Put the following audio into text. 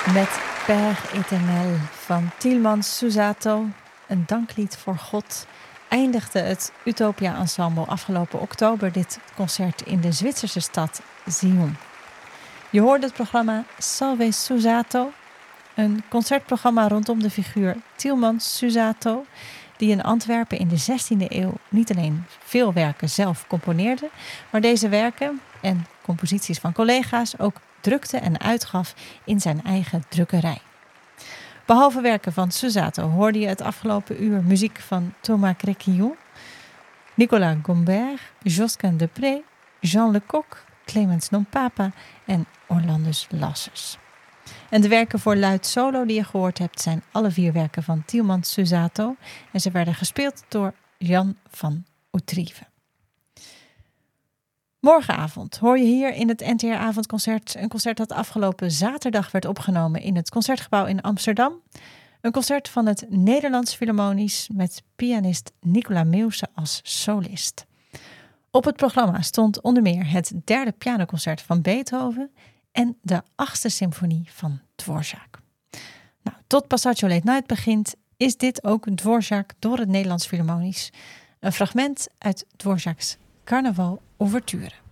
Met Père Éternel van Tielmans Susato, een danklied voor God, eindigde het Utopia Ensemble afgelopen oktober dit concert in de Zwitserse stad Sion. Je hoorde het programma Salve Susato, een concertprogramma rondom de figuur Tielmans Susato, die in Antwerpen in de 16e eeuw niet alleen veel werken zelf componeerde, maar deze werken en composities van collega's ook drukte en uitgaf in zijn eigen drukkerij. Behalve werken van Susato hoorde je het afgelopen uur muziek van Thomas Créquillon, Nicolas Gombert, Josquin de Pré, Jean Lecoq, Clemens Nompapa en Orlandus Lassus. En de werken voor luid solo die je gehoord hebt zijn alle 4 werken van Tielmans Susato en ze werden gespeeld door Jan van Outreeve. Morgenavond hoor je hier in het NTR-avondconcert een concert dat afgelopen zaterdag werd opgenomen in het Concertgebouw in Amsterdam. Een concert van het Nederlands Philharmonisch met pianist Nicola Meeuwse als solist. Op het programma stond onder meer het 3e pianoconcert van Beethoven en de 8e symfonie van Dvorak. Nou, tot Passaggio Late Night begint is dit ook Dvorak door het Nederlands Philharmonisch. Een fragment uit Dvorak's Carnaval Ouverture.